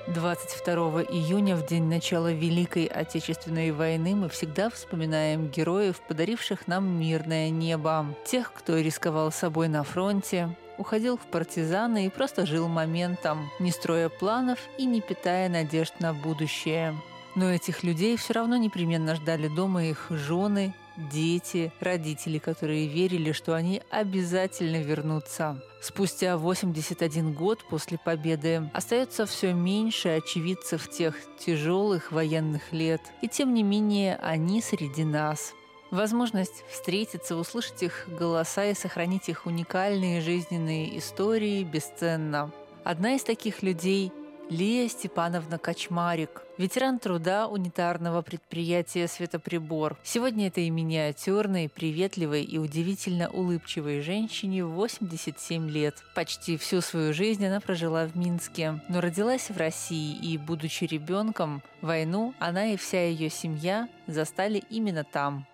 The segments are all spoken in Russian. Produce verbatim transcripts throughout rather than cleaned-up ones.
двадцать второго июня, в день начала Великой Отечественной войны, мы всегда вспоминаем героев, подаривших нам мирное небо. Тех, кто рисковал собой на фронте, уходил в партизаны и просто жил моментом, не строя планов и не питая надежд на будущее. Но этих людей все равно непременно ждали дома их жены, дети, родители, которые верили, что они обязательно вернутся. Спустя восемьдесят один год после победы остается все меньше очевидцев тех тяжелых военных лет, и тем не менее они среди нас. Возможность встретиться, услышать их голоса и сохранить их уникальные жизненные истории бесценна. Одна из таких людей – Лия Степановна Качмарик, ветеран труда унитарного предприятия «Светоприбор». Сегодня этой миниатюрной, приветливой и удивительно улыбчивой женщине восемьдесят семь лет. Почти всю свою жизнь она прожила в Минске, но родилась в России и, будучи ребенком, войну она и вся ее семья застали именно там.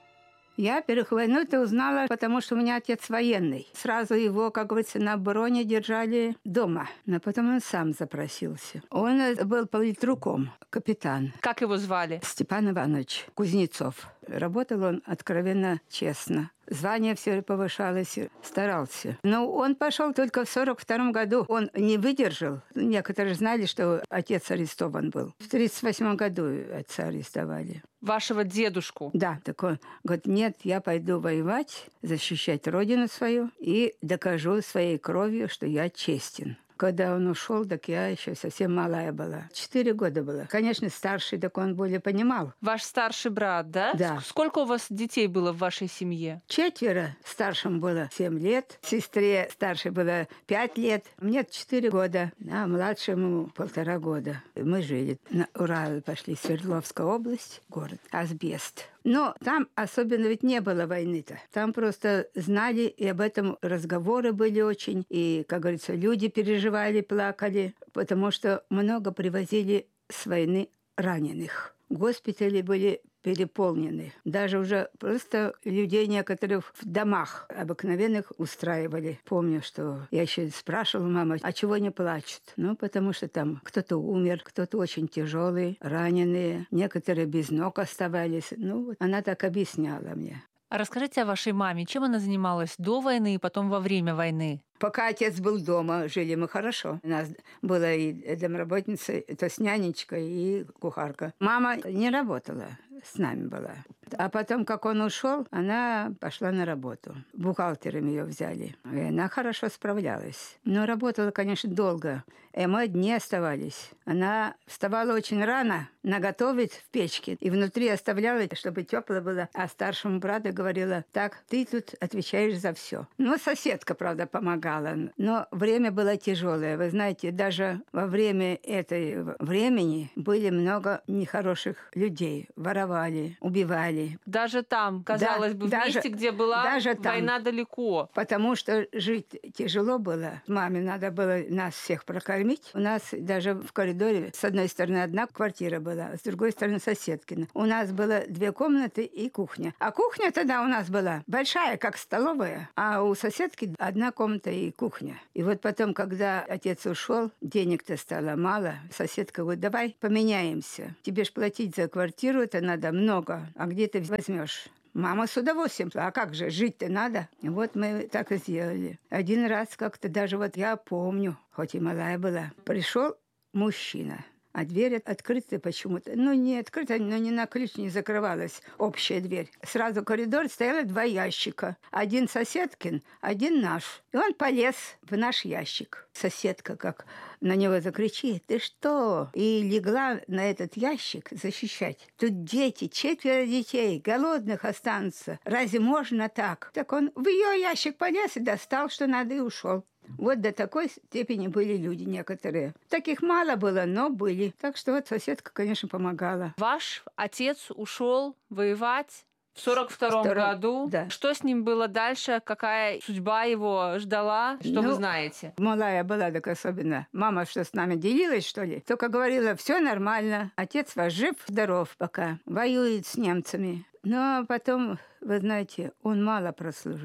Я первых войну-то узнала, потому что у меня отец военный. Сразу его, как говорится, на обороне держали дома. Но потом он сам запросился. Он был политруком, капитан. Как его звали? Степан Иванович Кузнецов. Работал он откровенно честно. Звание все повышалось, старался. Но он пошел только в сорок втором году. Он не выдержал. Некоторые знали, что отец арестован был. В тридцать восьмом году отца арестовали. Вашего дедушку? Да. Так он говорит, нет, я пойду воевать, защищать родину свою и докажу своей кровью, что я честен. Когда он ушел, так я еще совсем малая была. Четыре года была. Конечно, старший, так он более понимал. Ваш старший брат, да? Да. Сколько у вас детей было в вашей семье? Четверо. Старшему было семь лет. Сестре старшей было пять лет. Мне четыре года. А младшему полтора года. Мы жили. На Урал пошли, Свердловская область, город Асбест. Но там особенно ведь не было войны-то. Там просто знали, и об этом разговоры были очень. И, как говорится, люди переживали, плакали, потому что много привозили с войны раненых. Госпитали были переполнены. Даже уже просто людей некоторых в домах обыкновенных устраивали. Помню, что я еще спрашивала маму, а чего не плачут? Ну, потому что там кто-то умер, кто-то очень тяжелый, раненые, некоторые без ног оставались. Ну, вот она так объясняла мне. А расскажите о вашей маме. Чем она занималась до войны и потом во время войны? Пока отец был дома, жили мы хорошо. У нас была и домработница, то есть нянечка и кухарка. Мама не работала, с нами была. А потом, как он ушел, она пошла на работу. Бухгалтером ее взяли. И она хорошо справлялась. Но работала, конечно, долго. И мы дни оставались. Она вставала очень рано, наготовить в печке. И внутри оставляла, чтобы тепло было. А старшему брату говорила, так, ты тут отвечаешь за все. Ну, соседка, правда, помогала. Но время было тяжелое. Вы знаете, даже во время этой времени были много нехороших людей. Воровали, убивали. Даже там, казалось да, бы, в даже, месте, где была даже война там, далеко. Потому что жить тяжело было. Маме надо было нас всех прокормить. У нас даже в коридоре с одной стороны одна квартира была, с другой стороны соседкина. У нас было две комнаты и кухня. А кухня тогда у нас была большая, как столовая, а у соседки одна комната и кухня. И вот потом, когда отец ушел, денег-то стало мало. Соседка говорит, давай поменяемся. Тебе ж платить за квартиру это надо много. А где ты возьмешь? Мама с удовольствием. А как же, жить-то надо. И вот мы так и сделали. Один раз как-то даже вот я помню, хоть и малая была, пришел мужчина. А дверь открыта почему-то. Ну, не открыта, но не на ключ не закрывалась общая дверь. Сразу в коридоре стояло два ящика. Один соседкин, один наш. И он полез в наш ящик. Соседка как на него закричит, ты что? И легла на этот ящик защищать. Тут дети, четверо детей, голодных останутся. Разве можно так? Так он в ее ящик полез и достал, что надо, и ушел. Вот до такой степени были люди некоторые. Таких мало было, но были. Так что вот соседка, конечно, помогала. Ваш отец ушел воевать в сорок втором году. Да. Что с ним было дальше? Какая судьба его ждала? Что ну, вы знаете? Малая была так особенно. Мама что, с нами делилась, что ли? Только говорила, все нормально. Отец ваш жив-здоров пока. Воюет с немцами. Но потом, вы знаете, он мало прослужил.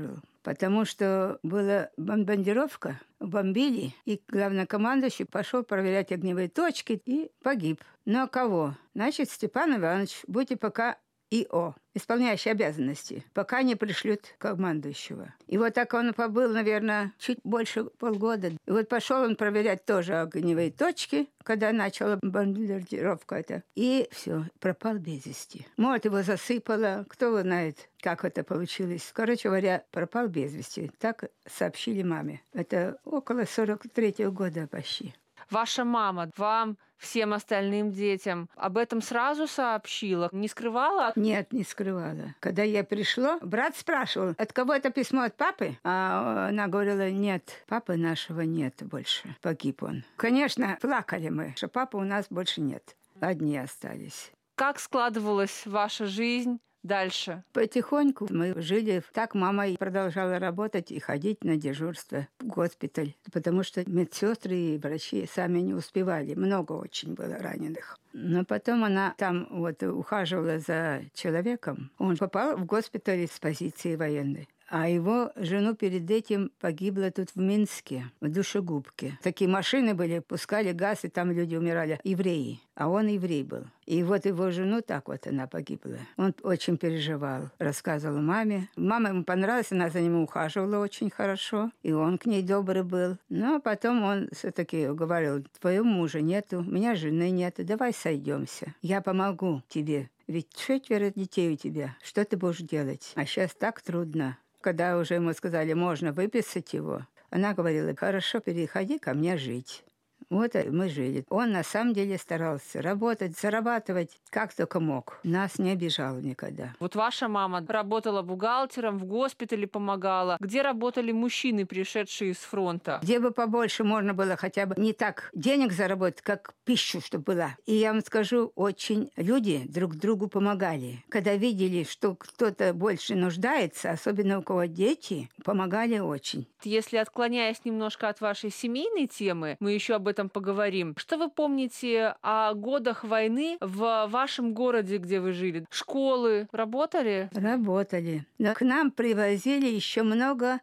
потому что была бомбардировка, бомбили, и главнокомандующий пошел проверять огневые точки и погиб. Ну а кого? Значит, Степан Иванович, будьте пока ИО, исполняющий обязанности, пока не пришлют командующего. И вот так он побыл, наверное, чуть больше полгода. И вот пошел он проверять тоже огневые точки, когда начала бомбардировка это. И все, пропал без вести. Может, его засыпало, кто знает, как это получилось. Короче говоря, пропал без вести. Так сообщили маме. Это около сорок третьего года почти. Ваша мама вам, всем остальным детям об этом сразу сообщила? Не скрывала? Нет, не скрывала. Когда я пришла, брат спрашивал, от кого это письмо, от папы? А она говорила, нет, папы нашего нет больше. Погиб он. Конечно, плакали мы, что папы у нас больше нет. Одни остались. Как складывалась ваша жизнь дальше? Потихоньку мы жили. Так мама и продолжала работать и ходить на дежурство в госпиталь, потому что медсестры и врачи сами не успевали. Много очень было раненых. Но потом она там вот ухаживала за человеком. Он попал в госпиталь с позиции военной. А его жену перед этим погибла тут в Минске, в душегубке. Такие машины были, пускали газ, и там люди умирали. Евреи. А он еврей был. И вот его жену так вот она погибла. Он очень переживал, рассказывал маме. Мама ему понравилась, она за ним ухаживала очень хорошо. И он к ней добрый был. Но потом он все-таки говорил, твоего мужа нету, у меня жены нету, давай сойдемся. Я помогу тебе. Ведь четверо детей у тебя. Что ты будешь делать? А сейчас так трудно. Когда уже ему сказали, можно выписать его, она говорила, хорошо, переходи ко мне жить. Вот мы жили. Он на самом деле старался работать, зарабатывать, как только мог. Нас не обижал никогда. Вот ваша мама работала бухгалтером, в госпитале помогала. Где работали мужчины, пришедшие с фронта? Где бы побольше можно было хотя бы не так денег заработать, как пищу, чтобы была. И я вам скажу, очень люди друг другу помогали. Когда видели, что кто-то больше нуждается, особенно у кого дети, помогали очень. Если отклоняясь немножко от вашей семейной темы, мы еще об этом поговорим. Что вы помните о годах войны в вашем городе, где вы жили? Школы работали? Работали. Но к нам привозили еще много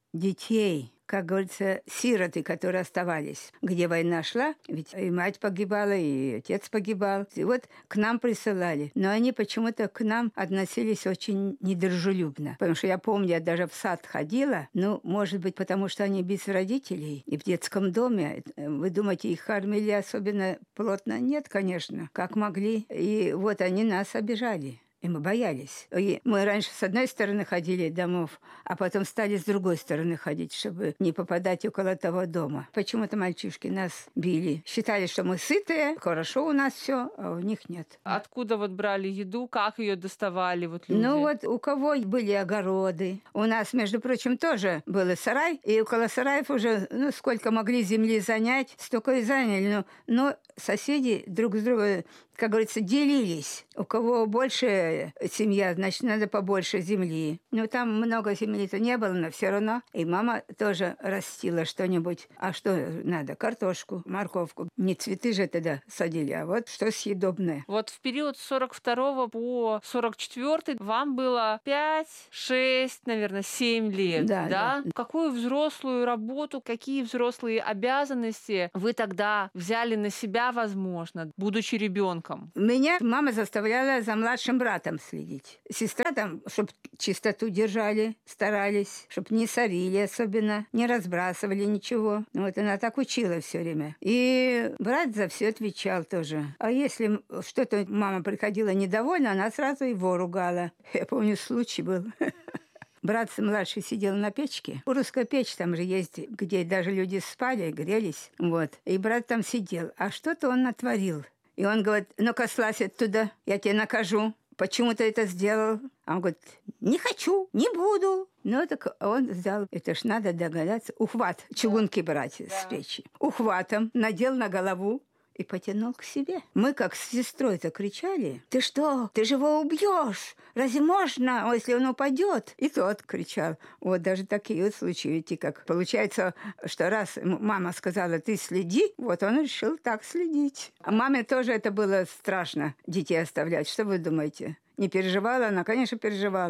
детей, как говорится, сироты, которые оставались. Где война шла, ведь и мать погибала, и отец погибал. И вот к нам присылали. Но они почему-то к нам относились очень недружелюбно. Потому что я помню, я даже в сад ходила. Ну, может быть, потому что они без родителей и в детском доме. Вы думаете, их кормили особенно плотно? Нет, конечно. Как могли. И вот они нас обижали. И мы боялись. И мы раньше с одной стороны ходили домов, а потом стали с другой стороны ходить, чтобы не попадать около того дома. Почему-то мальчишки нас били. Считали, что мы сытые, хорошо у нас все, а у них нет. Откуда вот брали еду, как ее доставали вот люди? Ну вот у кого были огороды. У нас, между прочим, тоже был сарай, и около сараев уже, ну, сколько могли земли занять, столько и заняли. Но, но соседи друг с другом, как говорится, делились. У кого больше семья, значит, надо побольше земли. Но там много земли-то не было, но все равно. И мама тоже растила что-нибудь. А что надо? Картошку, морковку. Не цветы же тогда садили, а вот что съедобное. Вот в период с сорок второго по сорок четвёртый вам было пять, шесть, наверное, семь лет. Да, да? да. Какую взрослую работу, какие взрослые обязанности вы тогда взяли на себя, возможно, будучи ребенком? Меня мама заставляла за младшим братом следить. Сестра там, чтобы чистоту держали, старались, чтобы не сорили особенно, не разбрасывали ничего. Вот она так учила все время. И брат за все отвечал тоже. А если что-то мама приходила недовольна, она сразу его ругала. Я помню, случай был. Брат младший сидел на печке. Русская печь там же есть, где даже люди спали, грелись. Вот. И брат там сидел. А что-то он натворил. И он говорит, ну-ка, слазь оттуда, я тебя накажу. Почему ты это сделал? А он говорит, не хочу, не буду. Ну, так он взял, это ж надо догадаться, ухват, чугунки брать да. с печи. Ухватом надел на голову и потянул к себе. Мы как с сестрой-то кричали, ты что, ты же его убьешь? Разве можно, если он упадет? И тот кричал. Вот даже такие вот случаи, видите, как получается, что раз мама сказала, ты следи, вот он решил так следить. А маме тоже это было страшно, детей оставлять. Что вы думаете? Не переживала она? Конечно, переживала.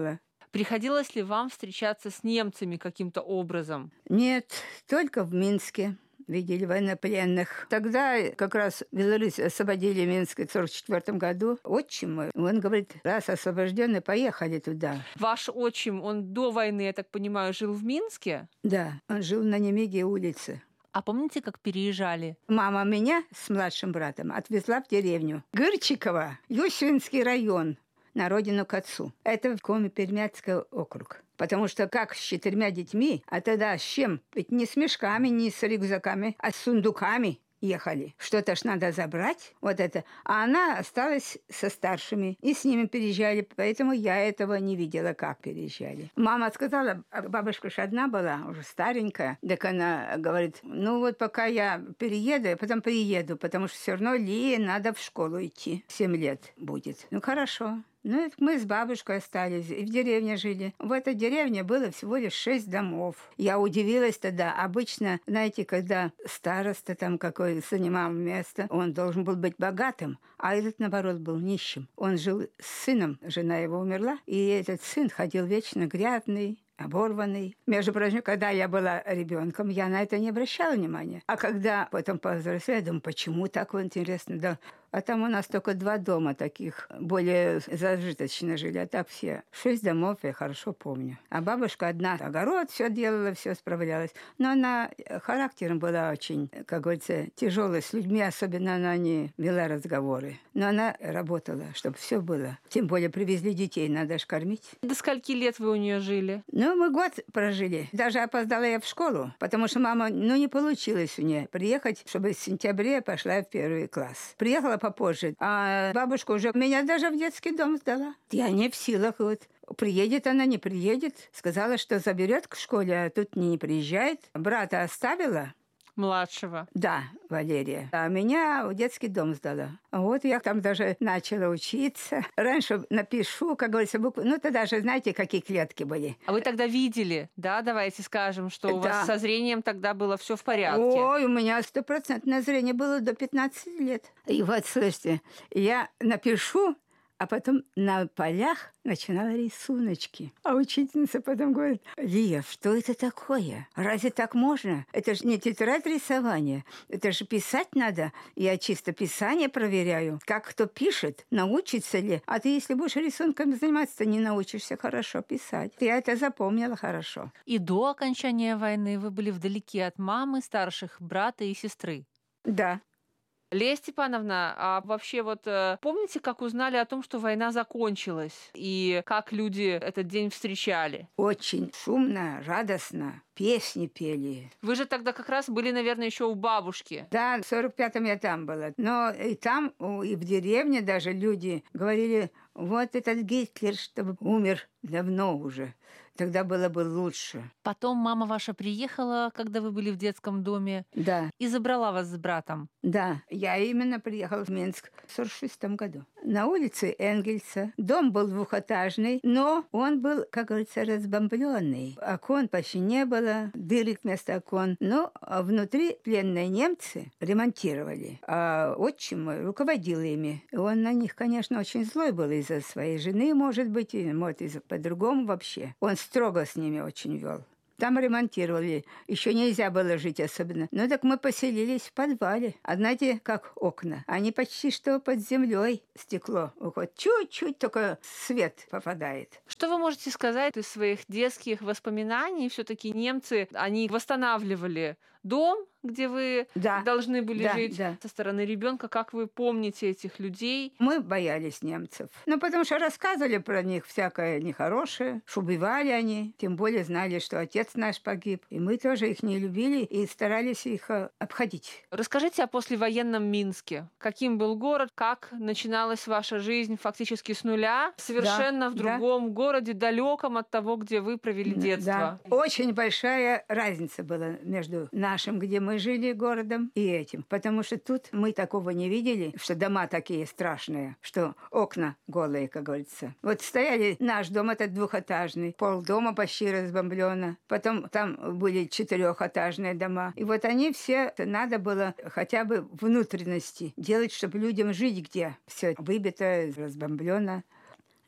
Приходилось ли вам встречаться с немцами каким-то образом? Нет, только в Минске видели военнопленных. Тогда как раз Беларусь освободили Минск в сорок четвёртом году. Отчим мой, он говорит, раз освобожденные, поехали туда. Ваш отчим, он до войны, я так понимаю, жил в Минске? Да, он жил на Немиге улице. А помните, как переезжали? Мама меня с младшим братом отвезла в деревню Гырчиково, Юсвинский район, на родину к отцу. Это в Коми-Пермяцкий округ. Потому что как с четырьмя детьми, а тогда с чем? Ведь не с мешками, не с рюкзаками, а с сундуками ехали. Что-то ж надо забрать, вот это. А она осталась со старшими, и с ними переезжали, поэтому я этого не видела, как переезжали. Мама сказала, бабушка ж одна была, уже старенькая, так она говорит, ну вот пока я перееду, я потом приеду, потому что все равно Лии надо в школу идти, семь лет будет. Ну хорошо. Ну, это мы с бабушкой остались, и в деревне жили. В этой деревне было всего лишь шесть домов. Я удивилась тогда. Обычно, знаете, когда староста там какой занимал место, он должен был быть богатым, а этот, наоборот, был нищим. Он жил с сыном, жена его умерла, и этот сын ходил вечно грязный, оборванный. Между прочим, когда я была ребенком, я на это не обращала внимания. А когда потом повзрослела, я думаю, почему так вот интересно? Да. А там у нас только два дома таких, более зажиточно жили, а так все. Шесть домов я хорошо помню. А бабушка одна огород все делала, все справлялась. Но она характером была очень, как говорится, тяжелой с людьми, особенно она не вела разговоры. Но она работала, чтобы все было. Тем более привезли детей, надо ж кормить. До скольки лет вы у нее жили? Ну, мы год прожили. Даже опоздала я в школу, потому что мама, ну, не получилось у нее приехать, чтобы в сентябре пошла в первый класс. Приехала попозже, а бабушка уже меня даже в детский дом сдала. Я не в силах, вот. Приедет она, не приедет. Сказала, что заберет к школе, а тут не приезжает. Брата оставила. Младшего. Да, Валерия. А меня в детский дом сдала. Вот я там даже начала учиться. Раньше напишу, как говорится, буквы. Ну, тогда же знаете, какие клетки были. А вы тогда видели, да, давайте скажем, что у Да. вас со зрением тогда было все в порядке? Ой, у меня стопроцентное зрение было до пятнадцати лет. И вот, слушайте, я напишу, а потом на полях начинала рисуночки. А учительница потом говорит, Лия, что это такое? Разве так можно? Это же не тетрадь рисования. Это же писать надо. Я чисто писание проверяю. Как кто пишет, научится ли. А ты, если будешь рисунками заниматься, то не научишься хорошо писать. Я это запомнила хорошо. И до окончания войны вы были вдалеке от мамы, старших брата и сестры? Да. Лея Степановна, а вообще вот э, помните, как узнали о том, что война закончилась, и как люди этот день встречали? Очень шумно, радостно. Песни пели. Вы же тогда как раз были, наверное, еще у бабушки. Да, в сорок пятом я там была. Но и там, и в деревне даже люди говорили, вот этот Гитлер, чтобы умер давно уже. Тогда было бы лучше. Потом мама ваша приехала, когда вы были в детском доме, Да, и забрала вас с братом. да. Я именно приехала в Минск в сорок шестом году. На улице Энгельса. Дом был двухэтажный, но он был, как говорится, разбомбленный. Окон почти не было, дырок вместо окон. Но внутри пленные немцы ремонтировали. А отчим мой руководил ими. И он на них, конечно, очень злой был из-за своей жены, может быть, и может, из-за по-другому вообще. Он строго с ними очень вел. Там ремонтировали. Еще нельзя было жить особенно. Ну так мы поселились в подвале. А знаете, как окна? Они почти что под землей стекло уходит. Чуть-чуть только свет попадает. Что вы можете сказать из своих детских воспоминаний? Все-таки немцы, они восстанавливали дом, где вы Да. должны были Да, жить да. со стороны ребенка. Как вы помните этих людей? Мы боялись немцев. Ну, потому что рассказывали про них всякое нехорошее, что убивали они. Тем более знали, что отец наш погиб. И мы тоже их не любили и старались их э, обходить. Расскажите о послевоенном Минске. Каким был город? Как начиналась ваша жизнь фактически с нуля? Совершенно Да, в другом да. городе, далеком от того, где вы провели детство. Да. Очень большая разница была между нашим, где мы жили, городом, и этим. Потому что тут мы такого не видели, что дома такие страшные, что окна голые, как говорится. Вот стояли наш дом, этот двухэтажный, полдома почти разбомблено. Потом там были четырехэтажные дома. И вот они все, надо было хотя бы внутренности делать, чтобы людям жить где. Все выбито, разбомблено.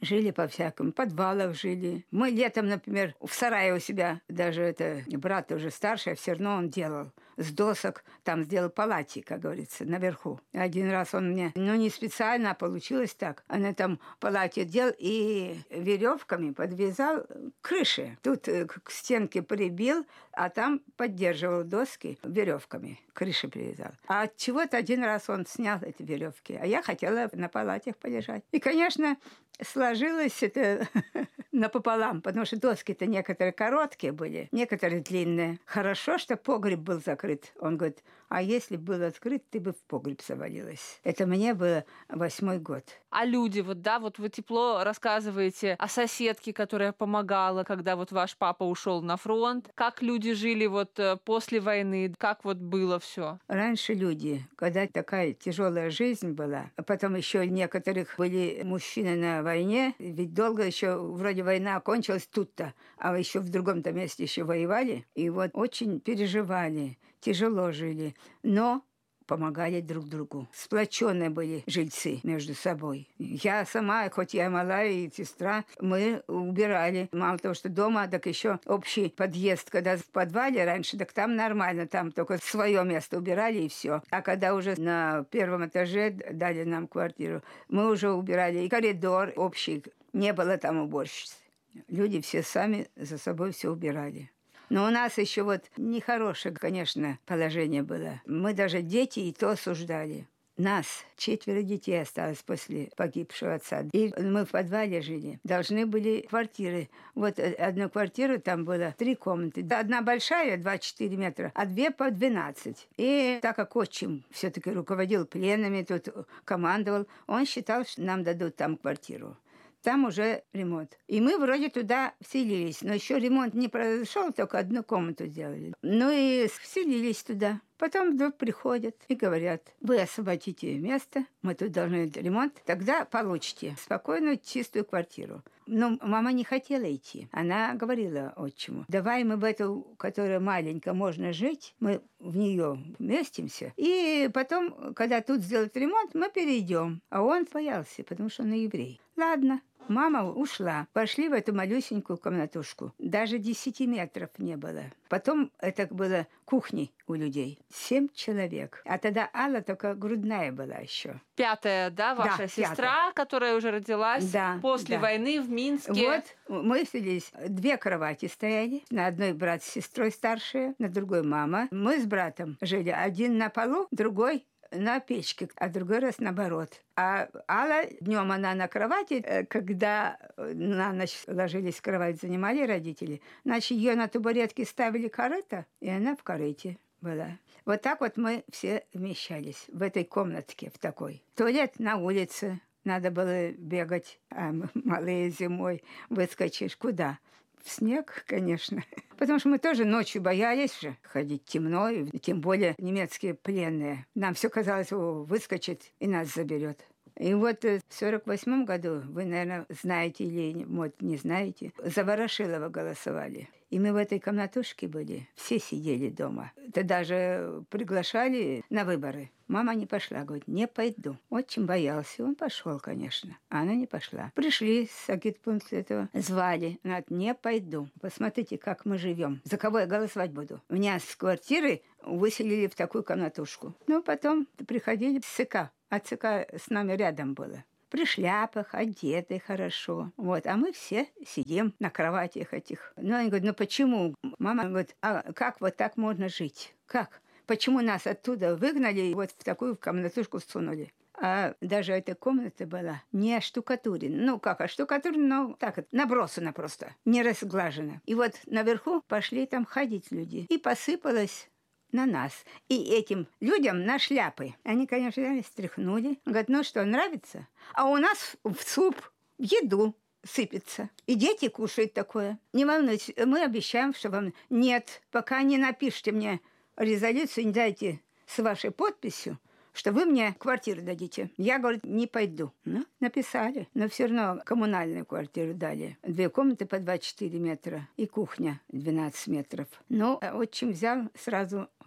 Жили по-всякому, в подвалах жили. Мы летом, например, в сарае у себя, даже это брат уже старший, все равно он делал с досок, там сделал палати, как говорится, наверху. Один раз он мне, ну не специально, а получилось так. Он там палати делал и веревками подвязал к крыше. Тут к стенке прибил, а там поддерживал доски веревками, к крыше привязал. А от чего-то один раз он снял эти веревки, а я хотела на палатях полежать. И, конечно, сложилось это напополам, потому что доски-то некоторые короткие были, некоторые длинные. Хорошо, что погреб был закрыт. Он говорит, а если был открыт, ты бы в погреб завалилась. Это мне было восьмой год. А люди, вот да, вот вы тепло рассказываете о соседке, которая помогала, когда вот ваш папа ушел на фронт. Как люди жили вот после войны, как вот было все? Раньше люди, когда такая тяжелая жизнь была, а потом еще некоторых были мужчины на войне, ведь долго еще вроде война окончилась тут-то, а еще в другом-то месте еще воевали, и вот очень переживали, тяжело жили, но помогали друг другу. Сплоченные были жильцы между собой. Я сама, хоть я малая и сестра, мы убирали. Мало того, что дома, так еще общий подъезд, когда в подвале раньше, так там нормально, там только свое место убирали и все. А когда уже на первом этаже дали нам квартиру, мы уже убирали и коридор общий. Не было там уборщицы. Люди все сами за собой все убирали. Но у нас еще вот нехорошее, конечно, положение было. Мы даже дети и то осуждали. Нас четверо детей осталось после погибшего отца. И мы в подвале жили. Должны были квартиры. Вот одну квартиру, там было три комнаты. Одна большая, двадцать четыре метра, а две по двенадцать. И так как отчим все-таки руководил пленами, тут командовал, он считал, что нам дадут там квартиру. Там уже ремонт. И мы вроде туда вселились. Но еще ремонт не произошел, только одну комнату сделали. Ну и вселились туда. Потом вдруг приходят и говорят, вы освободите место, мы тут должны ремонт, тогда получите спокойную, чистую квартиру. Но мама не хотела идти. Она говорила отчиму, давай мы в эту, которая маленькая, можно жить, мы в нее вместимся. И потом, когда тут сделают ремонт, мы перейдем. А он боялся, потому что он еврей. Ладно. Мама ушла. Пошли в эту малюсенькую комнатушку. Даже десяти метров не было. Потом это было кухней у людей. Семь человек. А тогда Алла только грудная была еще. Пятая, да, ваша да, сестра, пятая. Которая уже родилась да, после да. войны в Минске. Вот мы селись. Две кровати стояли. На одной брат с сестрой старшая, на другой мама. Мы с братом жили. Один на полу, другой на печке, а другой раз наоборот. А Алла, днем она на кровати, когда на ночь ложились в кровать, занимали родители, значит, ее на табуретке ставили корыто, и она в корыте была. Вот так вот мы все вмещались в этой комнатке, в такой. Туалет на улице, надо было бегать, а малые зимой выскочишь куда? В снег, конечно. Потому что мы тоже ночью боялись же ходить темно, и тем более немецкие пленные. Нам все казалось, о, выскочит и нас заберет. И вот в сорок восьмом году, вы, наверное, знаете или, может, не знаете, за Ворошилова голосовали. И мы в этой комнатушке были, все сидели дома. Это даже приглашали на выборы. Мама не пошла, говорит, не пойду. Отчим боялся, он пошел, конечно. А она не пошла. Пришли с агитпункта этого, звали. Она говорит, не пойду. Посмотрите, как мы живем. За кого я голосовать буду? Меня с квартиры выселили в такую комнатушку. Ну, потом приходили с ЦК. А ЦК с нами рядом было. При шляпах, одеты хорошо. Вот. А мы все сидим на кроватях этих. Ну, они говорят, ну почему? Мама говорит, а как вот так можно жить? Как? Почему нас оттуда выгнали и вот в такую комнатушку всунули? А даже эта комната была не оштукатурена. Ну, как оштукатурена, но так, набросана просто, не разглажена. И вот наверху пошли там ходить люди. И посыпалось на нас. И этим людям на шляпы. Они, конечно, стряхнули. Говорят, ну что, нравится? А у нас в суп, в еду сыпется. И дети кушают такое. Не волнуйтесь, мы обещаем, что вам... Нет, пока не напишите мне резолюцию, не дайте с вашей подписью, что вы мне квартиру дадите. Я, говорит, не пойду. Ну, написали. Но все равно коммунальную квартиру дали. Две комнаты по двадцать четыре метра и кухня двенадцать метров. Ну, отчим взял сразу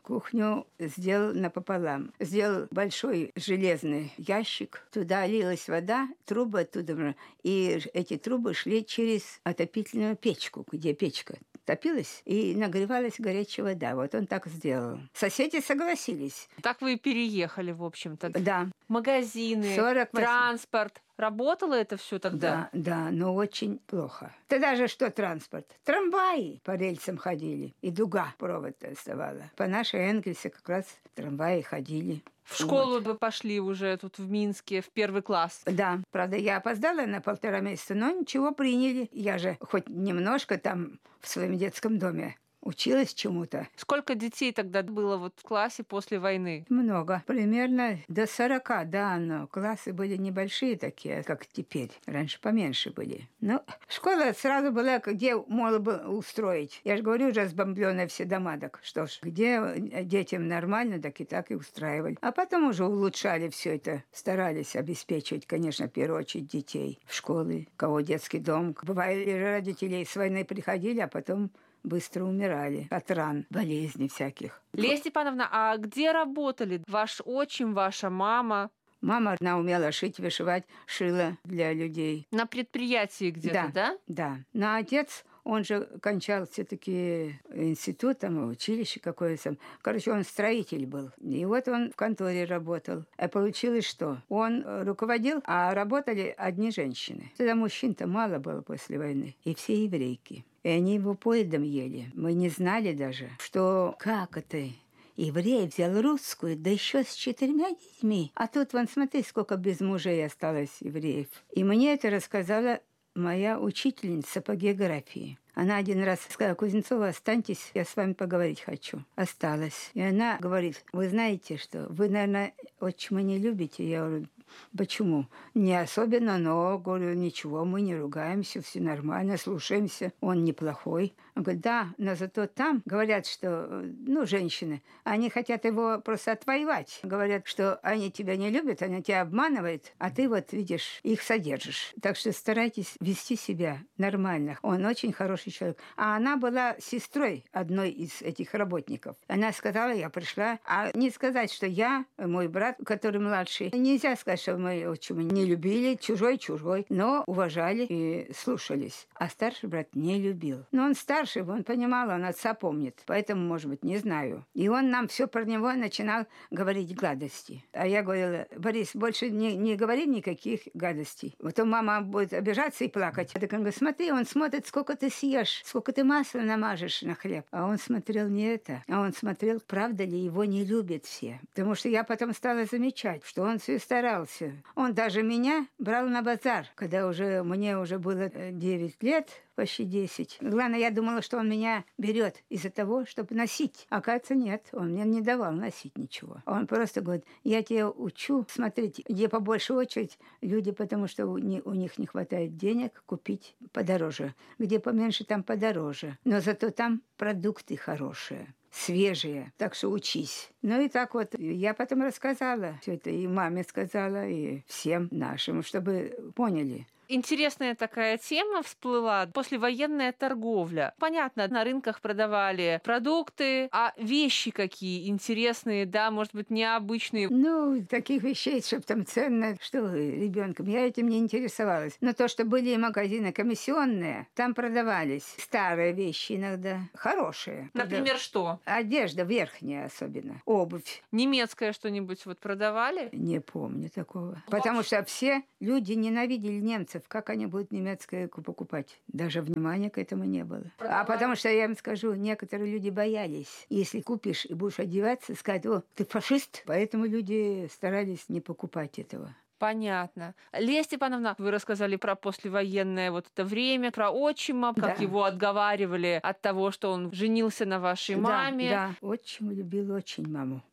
Кухню сделал напополам. Сделал большой железный ящик. Туда лилась вода, трубы оттуда. И эти трубы шли через отопительную печку, где печка топилась и нагревалась горячая вода. Вот он так сделал. Соседи согласились. Так вы и переехали, в общем-то. Да. Магазины, сорок восемь транспорт. Работало это все тогда? Да, да, но очень плохо. Тогда же что транспорт? Трамваи по рельсам ходили. И дуга провод оставала. По нашей Энгельсе как раз трамваи ходили. В школу Вот. вы пошли уже тут в Минске, в первый класс. Да, правда, я опоздала на полтора месяца, но ничего, приняли. Я же хоть немножко там в своем детском доме училась чему-то. Сколько детей тогда было вот в классе после войны? Много. Примерно до сорока, да, но классы были небольшие такие, как теперь. Раньше поменьше были. Ну, школа сразу была, где можно было устроить. Я же говорю, уже разбомбленные все дома, так что ж, где детям нормально, так и так и устраивали. А потом уже улучшали все это, старались обеспечивать, конечно, в первую очередь детей в школы, у кого детский дом. Бывали родители с войны приходили, а потом быстро умирали от ран, болезней всяких. Лея Степановна, а где работали ваш отчим, ваша мама? Мама, она умела шить, вышивать, шила для людей. На предприятии где-то, да? Да, да. Но отец, он же кончал все-таки институт, там, училище какое-то. Короче, он строитель был. И вот он в конторе работал. А получилось, что он руководил, а работали одни женщины. Тогда мужчин-то мало было после войны. И все еврейки. И они его поедом ели. Мы не знали даже, что как это... Еврей взял русскую, да еще с четырьмя детьми. А тут, вон, смотри, сколько без мужей осталось евреев. И мне это рассказала моя учительница по географии. Она один раз сказала: Кузнецова, останьтесь, я с вами поговорить хочу. Осталась. И она говорит: вы знаете, что вы, наверное, отчима не любите? Я говорю: почему? Не особенно, но, говорю, ничего, мы не ругаемся, все нормально, слушаемся, он неплохой. Он говорит: да, но зато там говорят, что, ну, женщины, они хотят его просто отвоевать. Говорят, что они тебя не любят, они тебя обманывают, а ты вот, видишь, их содержишь. Так что старайтесь вести себя нормально. Он очень хороший человек. А она была сестрой одной из этих работников. Она сказала: я пришла, а не сказать, что я, мой брат, который младший, нельзя сказать, что мы отчима не любили, чужой-чужой, но уважали и слушались. А старший брат не любил. Но он старший, он понимал, он отца помнит. Поэтому, может быть, не знаю. И он нам все про него начинал говорить гадости. А я говорила: Борис, больше не, не говори никаких гадостей. Потом мама будет обижаться и плакать. Так он говорит: смотри, он смотрит, сколько ты съешь, сколько ты масла намажешь на хлеб. А он смотрел не это, а он смотрел, правда ли его не любят все. Потому что я потом стала замечать, что он все старался. Он даже меня брал на базар, когда уже мне уже было девять лет, почти десять. Главное, я думала, что он меня берет из-за того, чтобы носить. Оказывается, нет, он мне не давал носить ничего. Он просто говорит: я тебя учу смотреть, где побольше очередь люди, потому что у, не, у них не хватает денег купить подороже. Где поменьше, там подороже. Но зато там продукты хорошие, свежие, так что учись. Ну и так вот, я потом рассказала все это, и маме сказала, и всем нашим, чтобы поняли. Интересная такая тема всплыла. Послевоенная торговля. Понятно, на рынках продавали продукты, а вещи какие интересные, да, может быть, необычные. Ну, таких вещей, чтобы там ценно, что вы, ребенком, я этим не интересовалась. Но то, что были магазины комиссионные, там продавались старые вещи иногда, хорошие. Например, что? Одежда верхняя особенно, обувь. Немецкое что-нибудь вот продавали? Не помню такого. Потому что все люди ненавидели немцев. Как они будут немецкое покупать? Даже внимания к этому не было. А потому что, я вам скажу, некоторые люди боялись. Если купишь и будешь одеваться, сказать: о, ты фашист. Поэтому люди старались не покупать этого. Понятно. Лея Степановна, вы рассказали про послевоенное вот это время, про отчима, как Да. его отговаривали от того, что он женился на вашей Да, маме. да, отчим любил очень маму.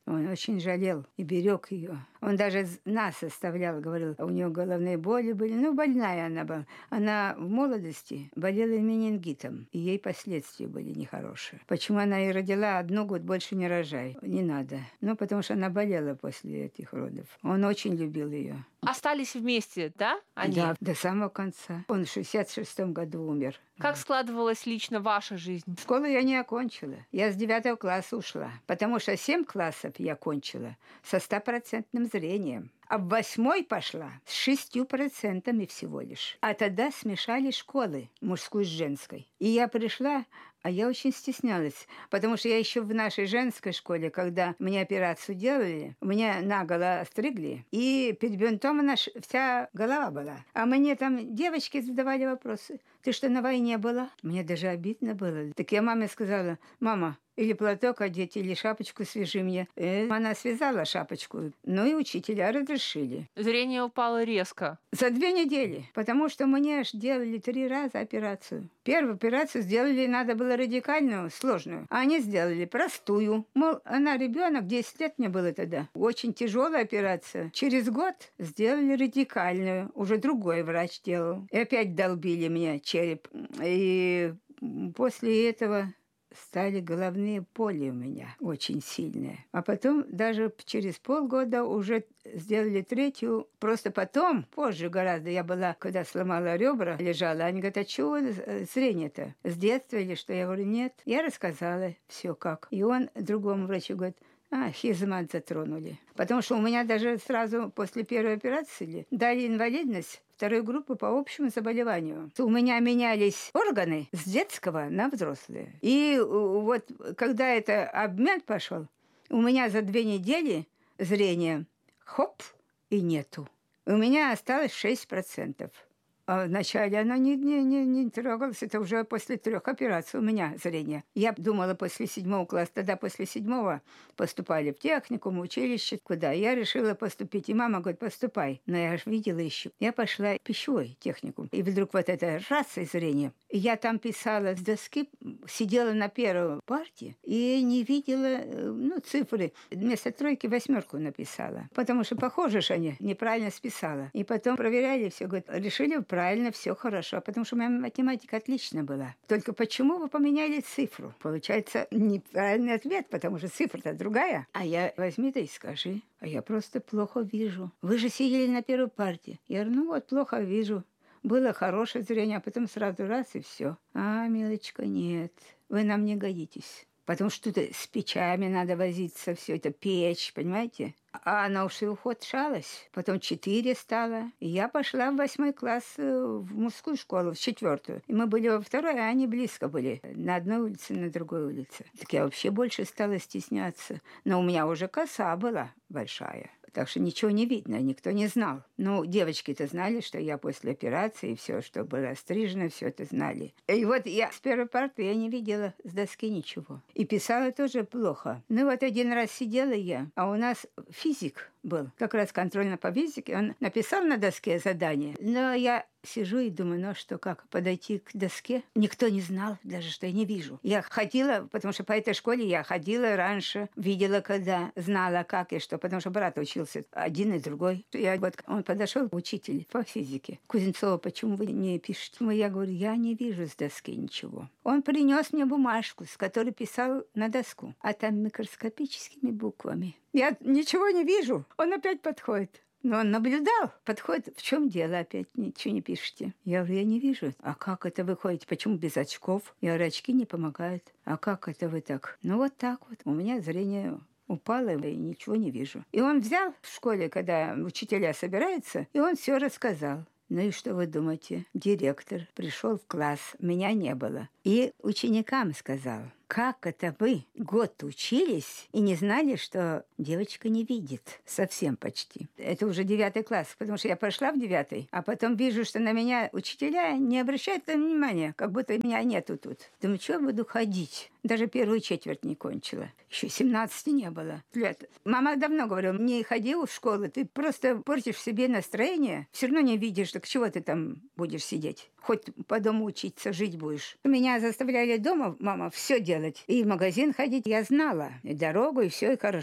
Он очень жалел и берег ее. Он даже нас оставлял, говорил, у нее головные боли были. Ну, больная она была. Она в молодости болела менингитом, и ей последствия были нехорошие. Почему она и родила одну, год больше не рожай. Не надо. Ну, потому что она болела после этих родов. Он очень любил ее. Остались вместе, да, они? Да, до самого конца. Он в шестьдесят шестом году умер. Как складывалась лично ваша жизнь? Школу я не окончила. Я с девятого класса ушла, потому что семь классов я окончила со стопроцентным зрением. А в восьмой пошла с шестью процентами всего лишь. А тогда смешали школы, мужскую с женской. И я пришла, а я очень стеснялась, потому что я еще в нашей женской школе, когда мне операцию делали, у меня наголо стригли, и перебинтована вся голова была. А мне там девочки задавали вопросы. Ты что, на войне была? Мне даже обидно было. Так я маме сказала: мама, или платок одеть, или шапочку свяжи мне. И она связала шапочку. Ну и учителя разрешили. Зрение упало резко. За две недели. Потому что мне аж делали три раза операцию. Первую операцию сделали, надо было радикальную, сложную. А они сделали простую. Мол, она ребенок, десять лет мне было тогда. Очень тяжелая операция. Через год сделали радикальную. Уже другой врач делал. И опять долбили мне череп. И после этого стали головные боли у меня очень сильные. А потом даже через полгода уже сделали третью. Просто потом, позже гораздо, я была, когда сломала ребра, лежала, они говорят: а чего зрение-то? С детства или что? Я говорю: нет. Я рассказала все как. И он другому врачу говорит: а, хизмат затронули. Потому что у меня даже сразу после первой операции дали инвалидность второй группы по общему заболеванию. У меня менялись органы с детского на взрослые. И вот когда это обмен пошел, у меня за две недели зрение хоп и нету. У меня осталось шесть процентов. А вначале оно не, не, не, не трогалось. Это уже после трех операций у меня зрение. Я думала после седьмого класса. Тогда после седьмого поступали в техникум, в училище. Куда? Я решила поступить. И мама говорит: поступай. Но я же видела еще. Я пошла в пищевой техникум. И вдруг вот это раз и зрение. И я там писала с доски, сидела на первой партии и не видела, ну, цифры. Вместо тройки восьмерку написала. Потому что похоже, что они неправильно списала. И потом проверяли все. Говорят, решили правильно, все хорошо, потому что у меня математика отлично была. Только почему вы поменяли цифру? Получается неправильный ответ, потому что цифра-то другая. А я: возьми да и скажи. А я просто плохо вижу. Вы же сидели на первой партии. Я говорю: ну вот, плохо вижу. Было хорошее зрение, а потом сразу раз и все. А, милочка, нет, вы нам не годитесь. Потому что тут с печами надо возиться, все это печь, понимаете? А она уж и ухудшалась. Потом четыре стало. И я пошла в восьмой класс в мужскую школу, в четвертую. И мы были во второй, а они близко были. На одной улице, на другой улице. Так я вообще больше стала стесняться. Но у меня уже коса была большая. Так что ничего не видно, никто не знал. Ну, девочки-то знали, что я после операции, все, что было стрижено, все это знали. И вот я с первой парты я не видела с доски ничего. И писала тоже плохо. Ну, вот один раз сидела я, а у нас физик был, как раз контрольно по физике. Он написал на доске задание, но я сижу и думаю: ну что, как подойти к доске? Никто не знал даже, что я не вижу. Я ходила, потому что по этой школе я ходила раньше, видела, когда знала, как и что, потому что брат учился один и другой. Я, вот, он подошел, учитель по физике: Кузнецова, почему вы не пишете? Я говорю: я не вижу с доски ничего. Он принес мне бумажку, с которой писал на доску, а там микроскопическими буквами. Я ничего не вижу. Он опять подходит. Но он наблюдал, подходит: в чем дело, опять ничего не пишете? Я говорю: я не вижу. А как это вы ходите? Почему без очков? Я говорю: очки не помогают. А как это вы так? Ну вот так вот. У меня зрение упало, и ничего не вижу. И он взял в школе, когда учителя собираются, и он все рассказал. Ну и что вы думаете? Директор пришел в класс, меня не было. И ученикам сказал: как это вы год учились и не знали, что девочка не видит? Совсем почти. Это уже девятый класс, потому что я пошла в девятый, а потом вижу, что на меня учителя не обращают внимания, как будто меня нету тут. Думаю, что я буду ходить? Даже первую четверть не кончила. Еще семнадцати не было лет. Мама давно говорила: не ходи в школу, ты просто портишь себе настроение, все равно не видишь, так чего ты там будешь сидеть? Хоть по дому учиться, жить будешь. Меня заставляли дома, мама, все делать. И в магазин ходить я знала. И дорогу, и все, и хорошо.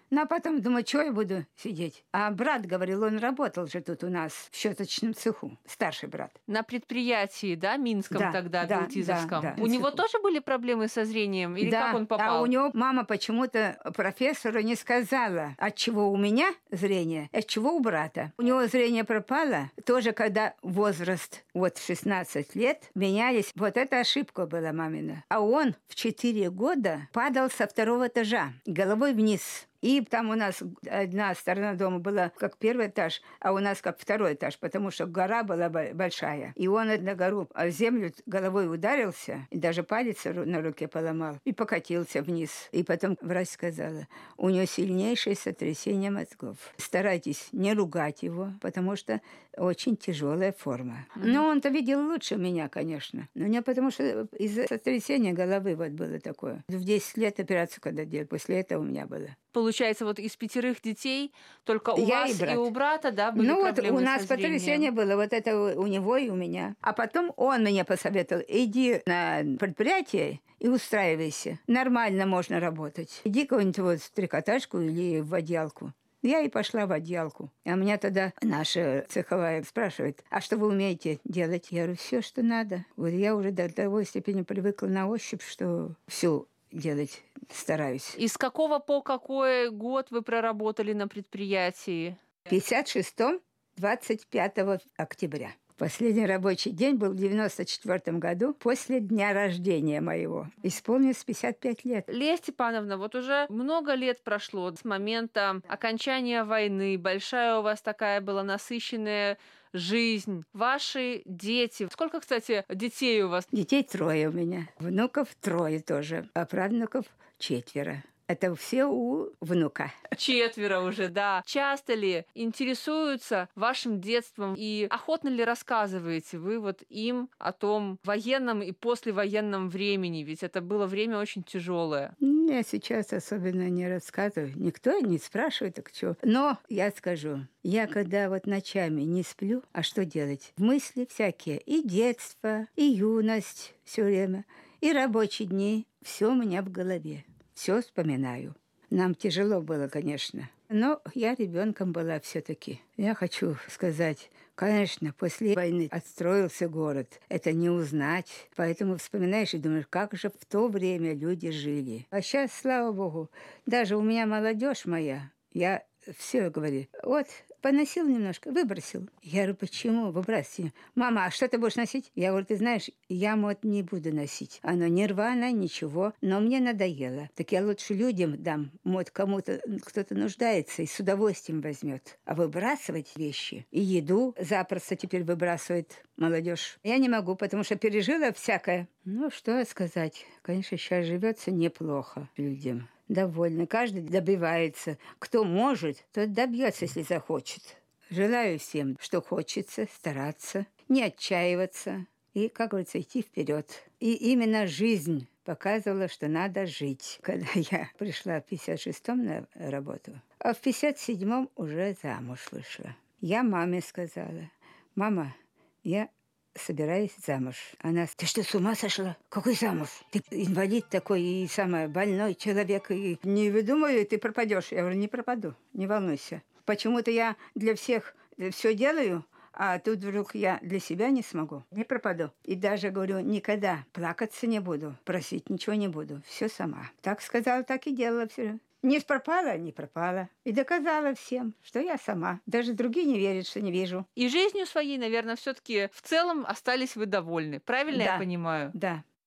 Ну, а потом думаю, что я буду сидеть? А брат говорил, он работал же тут у нас в щеточном цеху, старший брат. На предприятии, да, Минском Да, тогда, да, Белтизовском? да, да. У него тоже были проблемы со зрением? Или да, как он попал? А у него мама почему-то профессору не сказала, от чего у меня зрение, от чего у брата. У него зрение пропало, тоже когда возраст, вот в шестнадцать лет, менялись. Вот эта ошибка была мамина. А он в четыре года падал со второго этажа головой вниз. И там у нас одна сторона дома была как первый этаж, а у нас как второй этаж, потому что гора была большая. И он на гору, а в землю головой ударился, и даже палец на руке поломал, и покатился вниз. И потом врач сказала, у него сильнейшее сотрясение мозгов. Старайтесь не ругать его, потому что очень тяжелая форма. Mm-hmm. Но он-то видел лучше меня, конечно. Но не потому что из-за сотрясения головы вот было такое. В десять лет операцию когда делали, после этого у меня было. Получается, вот из пятерых детей только у Я вас и, и у брата, да, были ну, проблемы вот у нас со зрением? потрясение было, вот это у него и у меня. А потом он мне посоветовал, иди на предприятие и устраивайся. Нормально можно работать. Иди кого-нибудь вот в трикотажку или в отделку. Я и пошла в отделку. А меня тогда наша цеховая спрашивает, а что вы умеете делать? Я говорю, все, что надо. Вот я уже до того степени привыкла на ощупь, что все делать стараюсь. И с какого по какой год вы проработали на предприятии? В пятьдесят шестом, двадцать пятого октября. Последний рабочий день был в девяносто четвёртом году, после дня рождения моего. Исполнилось пятьдесят пять лет. Лея Степановна, вот уже много лет прошло с момента окончания войны. Большая у вас такая была насыщенная жизнь. Ваши дети. Сколько, кстати, детей у вас? Детей трое у меня. Внуков трое тоже. А правнуков четверо. Это все у внука. Четверо уже, да. Часто ли интересуются вашим детством и охотно ли рассказываете вы вот им о том военном и послевоенном времени? Ведь это было время очень тяжелое. Я сейчас особенно не рассказываю. Никто не спрашивает, так что. Но я скажу, я когда вот ночами не сплю, а что делать? Мысли всякие. И детство, и юность все время, и рабочие дни. Все у меня в голове. Все вспоминаю. Нам тяжело было, конечно. Но я ребенком была все-таки. Я хочу сказать, конечно, после войны отстроился город. Это не узнать. Поэтому вспоминаешь и думаешь, как же в то время люди жили. А сейчас, слава богу, даже у меня молодежь моя, я все говорю, вот, поносил немножко, выбросил. Я говорю, почему выбрасывать? Мама, а что ты будешь носить? Я говорю, ты знаешь, я мод не буду носить. Оно не рвано, ничего, но мне надоело. Так я лучше людям дам. Мод кому-то, кто-то нуждается и с удовольствием возьмет. А выбрасывать вещи и еду запросто теперь выбрасывает молодежь. Я не могу, потому что пережила всякое. Ну, что сказать. Конечно, сейчас живется неплохо людям. Довольны. Каждый добивается. Кто может, тот добьется, если захочет. Желаю всем, что хочется, стараться, не отчаиваться и, как говорится, идти вперед. И именно жизнь показывала, что надо жить. Когда я пришла в пятьдесят шестом на работу, а в пятьдесят седьмом уже замуж вышла. Я маме сказала, мама, я собираюсь замуж. Она, ты что, с ума сошла? Какой замуж? Ты инвалид такой и самый больной человек. И не выдумывай, ты пропадешь. Я говорю, не пропаду, не волнуйся. Почему-то я для всех все делаю, а тут вдруг я для себя не смогу. Не пропаду. И даже, говорю, никогда плакаться не буду, просить ничего не буду. Все сама. Так сказала, так и делала все. Не пропала, не пропала. И доказала всем, что я сама. Даже другие не верят, что не вижу. И жизнью своей, наверное, все-таки в целом остались вы довольны. Правильно да, я понимаю? Да.